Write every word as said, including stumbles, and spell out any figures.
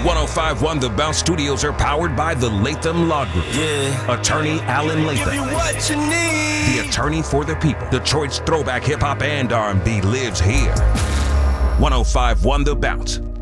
one oh five point one The Bounce Studios are powered by the Latham Law Group. Yeah. Attorney Alan Latham. Give you what you need. The attorney for the people. Detroit's throwback hip hop and R and B lives here. one oh five point one The Bounce.